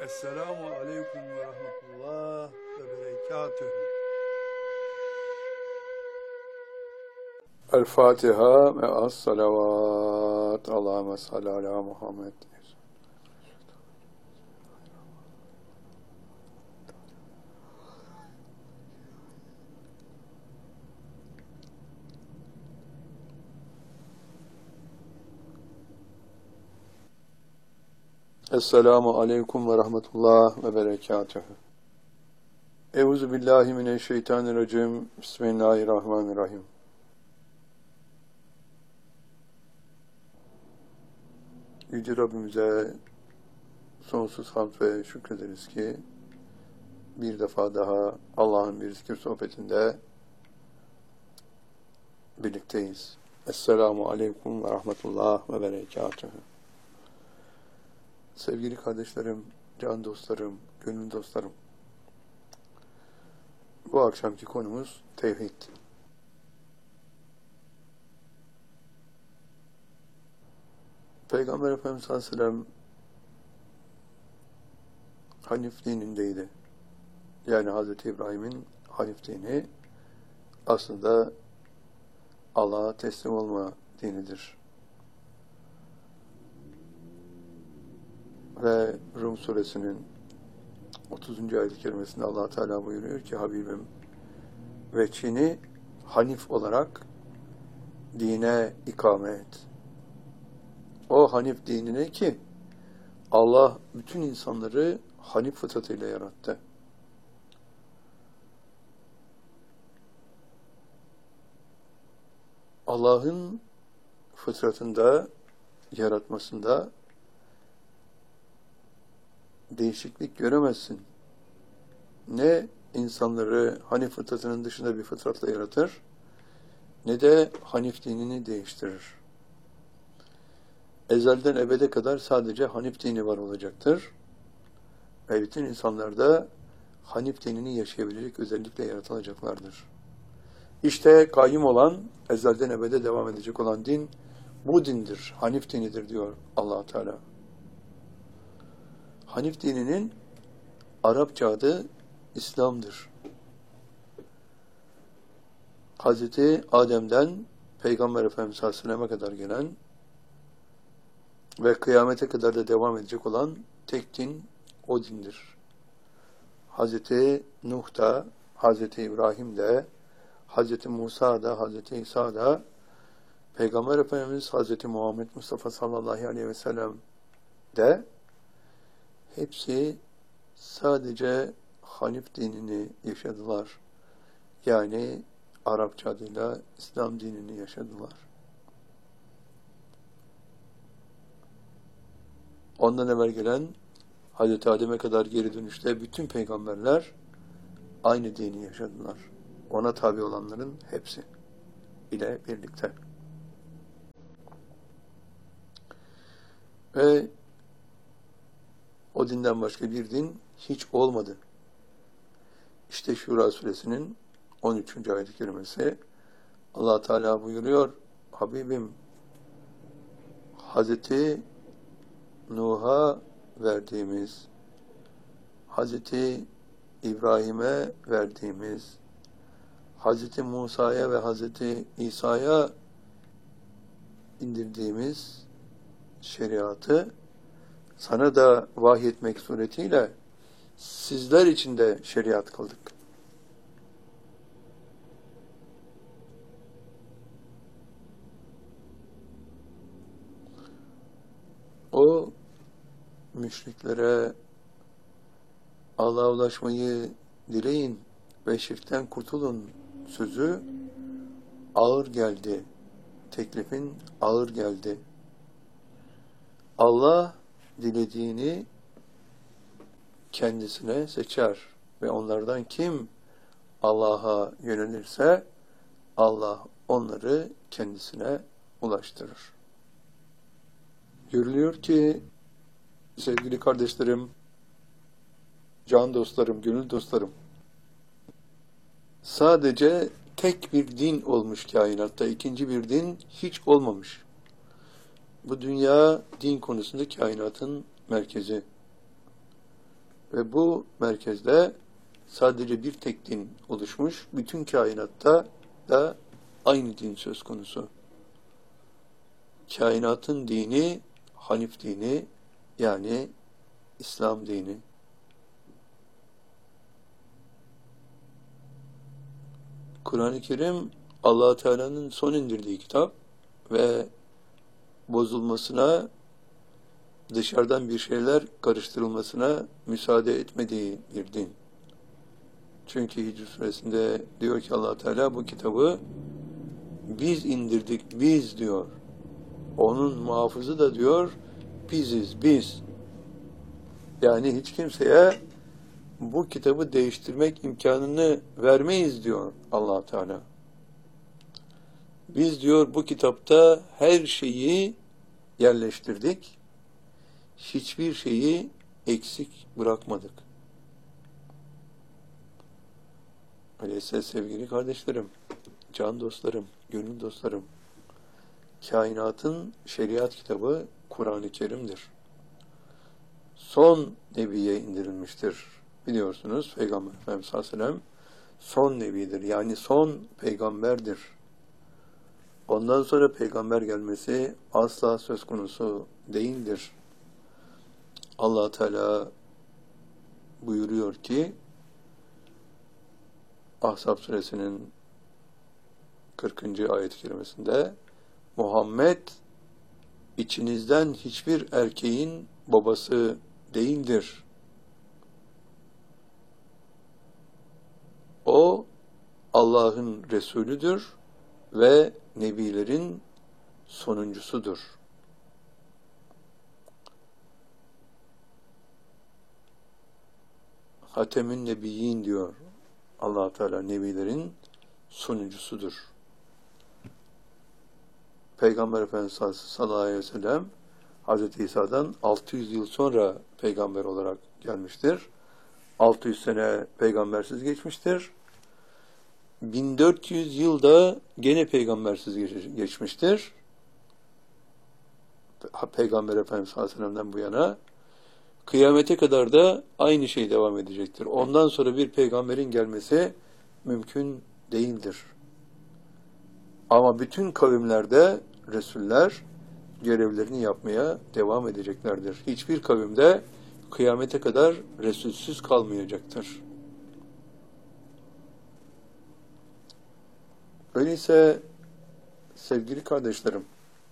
Esselamu aleyküm ve rahmetullah ve berekatühü. El Fatiha ve as-salavat. Allahümme salli ala Muhammed. Esselamu aleyküm ve rahmetullah ve berekatühü. Euzu billahi mineşşeytanirracim. Bismillahirrahmanirrahim. Yüce Rabbimize sonsuz hamd ve şükrederiz ki bir defa daha Allah'ın bir zikir sohbetinde birlikteyiz. Esselamu aleyküm ve rahmetullah ve berekatühü. Sevgili kardeşlerim, can dostlarım, gönül dostlarım. Bu akşamki konumuz tevhid. Peygamber Efendimiz sallallahu aleyhi ve sellem Hanif dinindeydi. Yani Hazreti İbrahim'in Hanif dini aslında Allah'a teslim olma dinidir. Ve Rum suresinin 30. ayet-i kerimesinde Allah Teala buyuruyor ki Habibim veçhini Hanif olarak dine ikame et. O Hanif dinine ki Allah bütün insanları Hanif fıtratıyla yarattı. Allah'ın fıtratında, yaratmasında değişiklik göremezsin. Ne insanları Hanif fıtratının dışında bir fıtratla yaratır, ne de Hanif dinini değiştirir. Ezelden ebede kadar sadece Hanif dini var olacaktır. Ve bütün insanlar da Hanif dinini yaşayabilecek özellikle yaratılacaklardır. İşte kayyum olan, ezelden ebede devam edecek olan din, bu dindir, Hanif dinidir diyor Allah Teala. Hanif dininin Arapça adı İslam'dır. Hazreti Adem'den Peygamber Efendimiz sallallahu aleyhi ve sellem'e kadar gelen ve kıyamete kadar da devam edecek olan tek din o dindir. Hazreti Nuh da, Hazreti İbrahim de, Hazreti Musa da, Hazreti İsa da, Peygamber Efendimiz Hazreti Muhammed Mustafa sallallahu aleyhi ve sellem de hepsi sadece Hanif dinini yaşadılar. Yani Arapça adıyla İslam dinini yaşadılar. Ondan evvel gelen Hazreti Adem'e kadar geri dönüşte bütün peygamberler aynı dini yaşadılar. Ona tabi olanların hepsi ile birlikte. Ve o dinden başka bir din hiç olmadı. İşte Şura suresinin 13. ayet-i kerimesi Allah Teala buyuruyor, Habibim Hazreti Nuh'a verdiğimiz, Hazreti İbrahim'e verdiğimiz, Hazreti Musa'ya ve Hazreti İsa'ya indirdiğimiz şeriatı sana da vahyetmek suretiyle sizler için de şeriat kıldık. O müşriklere Allah'a ulaşmayı dileyin ve şirkten kurtulun sözü ağır geldi. Teklifin ağır geldi. Allah dilediğini kendisine seçer ve onlardan kim Allah'a yönelirse Allah onları kendisine ulaştırır. Görülüyor ki sevgili kardeşlerim, can dostlarım, gönül dostlarım, sadece tek bir din olmuş kainatta, ikinci bir din hiç olmamış. Bu dünya din konusunda kainatın merkezi. Ve bu merkezde sadece bir tek din oluşmuş. Bütün kainatta da aynı din söz konusu. Kainatın dini Hanif dini, yani İslam dini. Kur'an-ı Kerim Allah Teala'nın son indirdiği kitap ve bozulmasına, dışarıdan bir şeyler karıştırılmasına müsaade etmediği bir din. Çünkü Hicr suresinde diyor ki Allah Teala bu kitabı biz indirdik, biz diyor. Onun muhafızı da diyor biziz, biz. Yani hiç kimseye bu kitabı değiştirmek imkanını vermeyiz diyor Allah Teala. Biz diyor bu kitapta her şeyi yerleştirdik. Hiçbir şeyi eksik bırakmadık. Öyleyse sevgili kardeşlerim, can dostlarım, gönül dostlarım, kainatın şeriat kitabı Kur'an-ı Kerim'dir. Son Nebi'ye indirilmiştir. Biliyorsunuz Peygamber Efendimiz sallallahu aleyhi ve sellem son Nebi'dir. Yani son peygamberdir. Ondan sonra peygamber gelmesi asla söz konusu değildir. Allah Teala buyuruyor ki Ahzab suresinin 40. ayet-i kerimesinde Muhammed içinizden hiçbir erkeğin babası değildir. O Allah'ın Resulüdür ve Nebilerin sonuncusudur. Hatemün Nebiyyin diyor Allah Teala, Nebilerin sonuncusudur. Peygamber Efendimiz sallallahu aleyhi ve sellem Hz. İsa'dan 600 yıl sonra peygamber olarak gelmiştir. 600 sene peygambersiz geçmiştir. 1400 yılda gene peygambersiz geçmiştir. Peygamber Efendimiz sallallahu aleyhi ve sellem'den bu yana kıyamete kadar da aynı şey devam edecektir. Ondan sonra bir peygamberin gelmesi mümkün değildir. Ama bütün kavimlerde Resuller görevlerini yapmaya devam edeceklerdir. Hiçbir kavimde kıyamete kadar Resulsüz kalmayacaktır. Öyleyse sevgili kardeşlerim,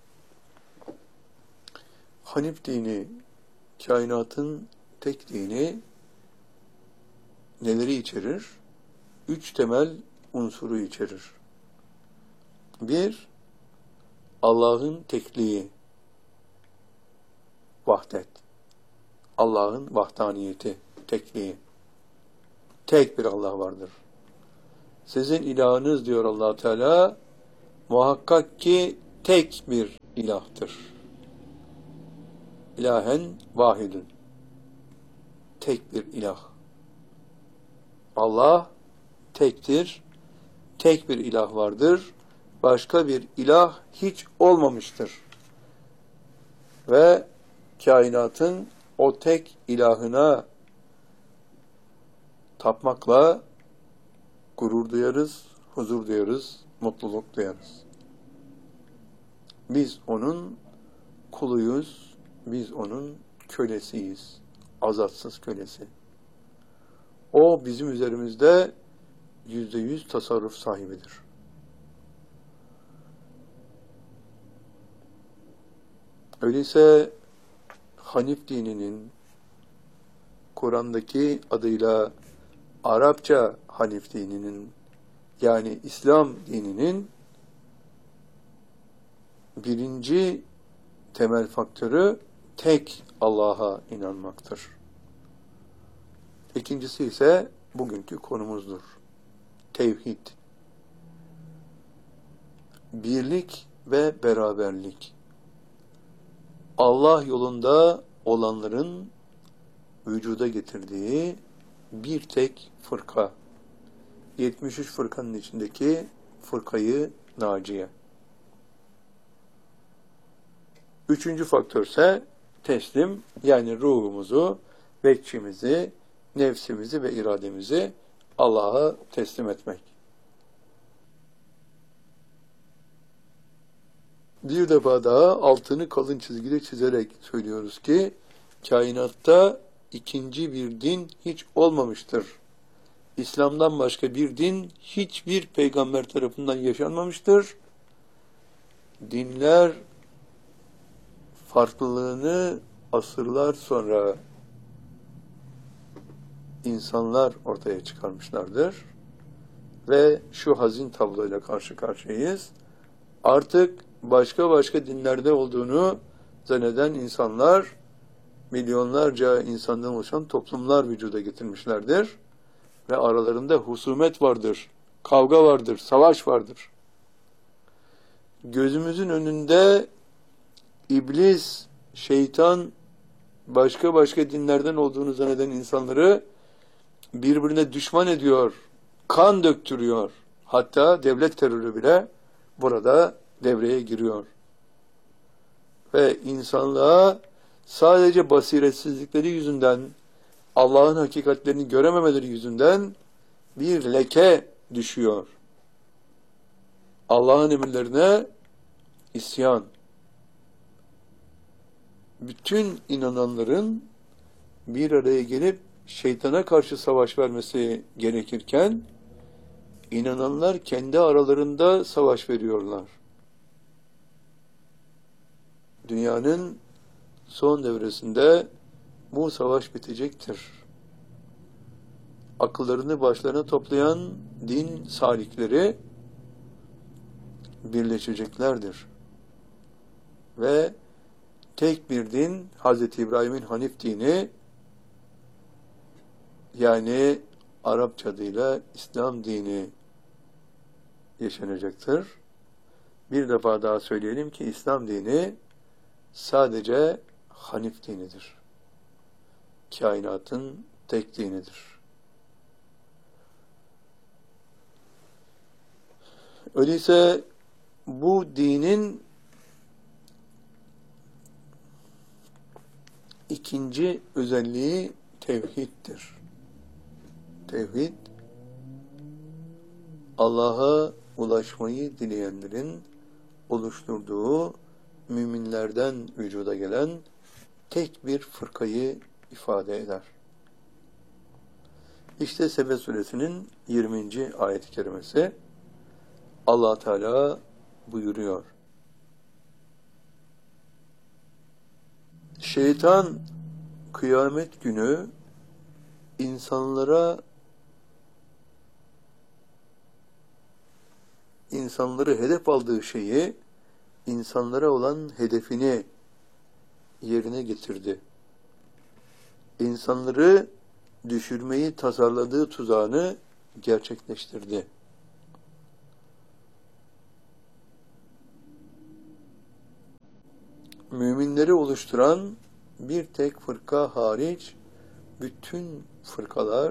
Hanif dini, kainatın tek dini neleri içerir? 3 temel unsuru içerir. 1. Allah'ın tekliği, vahdet. Allah'ın vahdaniyeti, tekliği. Tek bir Allah vardır. Sizin ilahınız diyor Allah Teala, muhakkak ki tek bir ilahtır. İlahen vahidun. Tek bir ilah. Allah tektir. Tek bir ilah vardır. Başka bir ilah hiç olmamıştır. Ve kainatın o tek ilahına tapmakla gurur duyarız, huzur duyarız, mutluluk duyarız. Biz onun kuluyuz, biz onun kölesiyiz, azatsız kölesi. O bizim üzerimizde %100 tasarruf sahibidir. Öyleyse Hanif dininin Kur'an'daki adıyla Arapça Hanif dininin, yani İslam dininin birinci temel faktörü tek Allah'a inanmaktır. İkincisi ise bugünkü konumuzdur. Tevhid. Birlik ve beraberlik. Allah yolunda olanların vücuda getirdiği bir tek fırka. 73 fırkanın içindeki fırkayı naciye. Üçüncü faktör ise teslim, yani ruhumuzu, bekçimizi nefsimizi ve irademizi Allah'a teslim etmek. Bir defa daha altını kalın çizgiyle çizerek söylüyoruz ki, kainatta ikinci bir din hiç olmamıştır. İslam'dan başka bir din hiçbir peygamber tarafından yaşanmamıştır. Dinler farklılığını asırlar sonra insanlar ortaya çıkarmışlardır. Ve şu hazin tabloyla karşı karşıyayız. Artık başka dinlerde olduğunu zanneden insanlar, milyonlarca insandan oluşan toplumlar vücuda getirmişlerdir. Ve aralarında husumet vardır, kavga vardır, savaş vardır. Gözümüzün önünde iblis, şeytan, başka dinlerden olduğunu zanneden insanları birbirine düşman ediyor, kan döktürüyor. Hatta devlet terörü bile burada devreye giriyor. Ve insanlığa sadece basiretsizlikleri yüzünden, Allah'ın hakikatlerini görememeleri yüzünden bir leke düşüyor. Allah'ın emirlerine isyan. Bütün inananların bir araya gelip şeytana karşı savaş vermesi gerekirken, inananlar kendi aralarında savaş veriyorlar. Dünyanın son devresinde bu savaş bitecektir. Akıllarını başlarına toplayan din salikleri birleşeceklerdir. Ve tek bir din, Hz. İbrahim'in Hanif dini, yani Arapça adıyla İslam dini yaşanacaktır. Bir defa daha söyleyelim ki İslam dini sadece Hanif dinidir. Kainatın tek dinidir. Öyleyse bu dinin ikinci özelliği tevhiddir. Tevhid, Allah'a ulaşmayı dileyenlerin oluşturduğu müminlerden vücuda gelen tek bir fırkayı ifade eder. İşte Sebe suresinin 20. ayet-i kerimesi, Allah Teala buyuruyor. Şeytan kıyamet günü insanları hedef aldığı şeyi, insanlara olan hedefini yerine getirdi. İnsanları düşürmeyi tasarladığı tuzağını gerçekleştirdi. Müminleri oluşturan bir tek fırka hariç bütün fırkalar,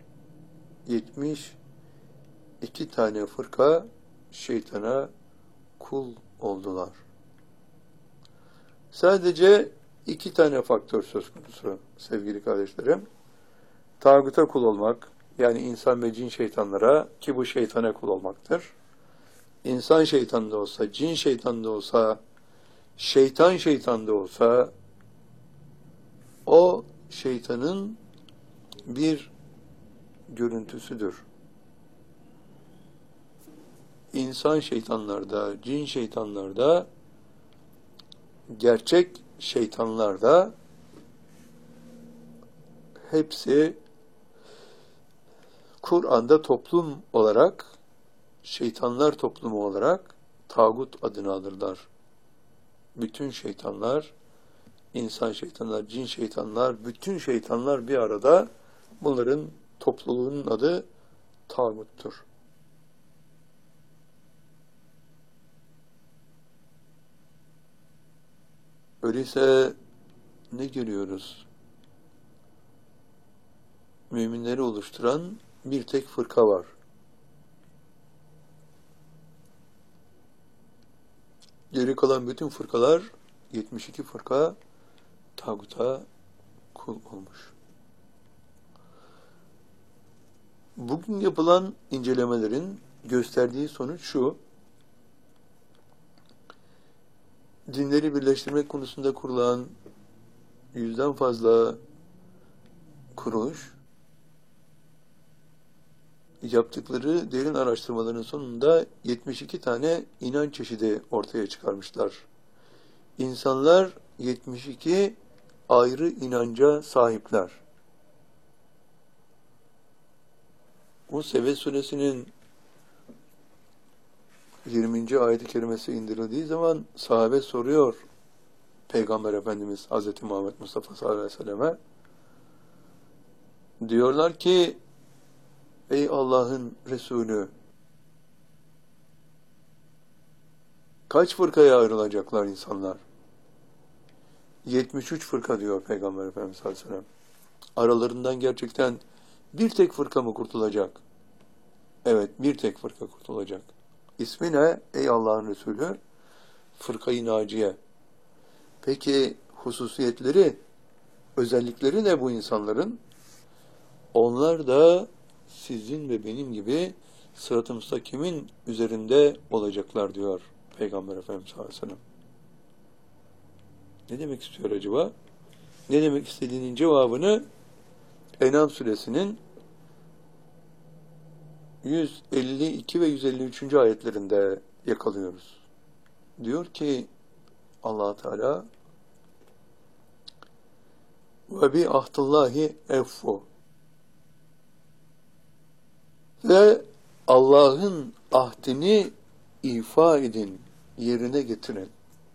72 tane fırka şeytana kul oldular. Sadece 2 tane faktör söz konusu sevgili kardeşlerim. Tağuta kul olmak, yani insan ve cin şeytanlara, ki bu şeytana kul olmaktır. İnsan şeytan da olsa, cin şeytan da olsa, şeytan da olsa, o şeytanın bir görüntüsüdür. İnsan şeytanlarda, cin şeytanlarda, gerçek şeytanlarda hepsi Kur'an'da toplum olarak, şeytanlar toplumu olarak tağut adını alırlar. Bütün şeytanlar, insan şeytanlar, cin şeytanlar, bütün şeytanlar bir arada, bunların topluluğunun adı tağuttur. Öyleyse ne görüyoruz? Müminleri oluşturan bir tek fırka var. Geri kalan bütün fırkalar, 72 fırka tağuta kul olmuş. Bugün yapılan incelemelerin gösterdiği sonuç şu: dinleri birleştirmek konusunda kurulan 100'den fazla kuruluş, yaptıkları derin araştırmaların sonunda 72 tane inanç çeşidi ortaya çıkarmışlar. İnsanlar 72 ayrı inanca sahipler. Bu Sebe suresinin 20. ayet-i kerimesi indirildiği zaman sahabe soruyor Peygamber Efendimiz Hz. Muhammed Mustafa sallallahu aleyhi ve selleme. Diyorlar ki, ey Allah'ın Resulü, kaç fırkaya ayrılacaklar insanlar? 73 fırka diyor Peygamber Efendimiz sallallahu aleyhi ve sellem. Aralarından gerçekten bir tek fırka mı kurtulacak? Evet, bir tek fırka kurtulacak. İsmi ne? Ey Allah'ın Resulü, Fırka-i Naciye. Peki hususiyetleri, özellikleri ne bu insanların? Onlar da sizin ve benim gibi sırat-ı müstakimin üzerinde olacaklar diyor Peygamber Efendimiz sallallahu aleyhi ve sellem. Ne demek istiyor acaba? Ne demek istediğinin cevabını En'am suresinin 152 ve 153. ayetlerinde yakalıyoruz. Diyor ki Allah Teala, ve bi ahdillahi effu, ve Allah'ın ahdini ifa edin, yerine getirin.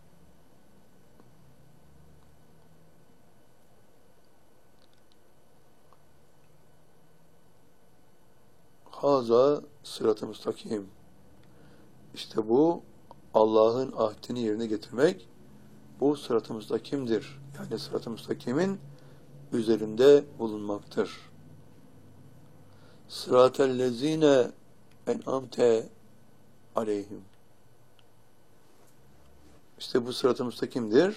Haza sırat-ı müstakim. İşte bu Allah'ın ahdini yerine getirmek, bu sırat-ı müstakimdir. Yani sırat-ı müstakimin üzerinde bulunmaktır. Sıratellezine en'amte aleyhim. İşte bu sırat-ı müstakimdir.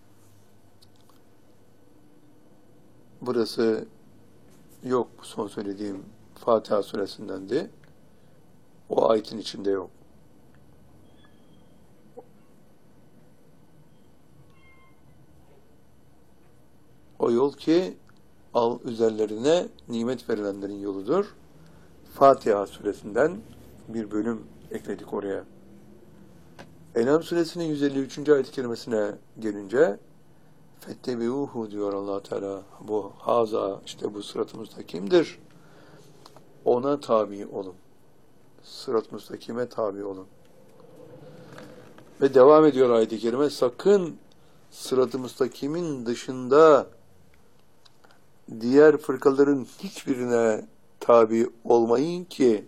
Burası yok, bu son söylediğim Fatiha suresindendi. O ayetin içinde yok. O yol ki üzerlerine nimet verilenlerin yoludur. Fatiha suresinden bir bölüm ekledik oraya. En'am suresinin 153. ayet-i kerimesine gelince fettebi'uhu diyor Allah Teala. Bu haza, işte bu sırat-ı müstakimdir. Ona tabi olun. Sırat-ı müstakime tabi olun. Ve devam ediyor ayet-i kerime. Sakın sırat-ı müstakimin dışında diğer fırkaların hiçbirine tabi olmayın ki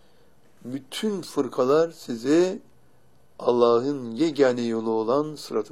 bütün fırkalar sizi Allah'ın yegane yolu olan sırat-ı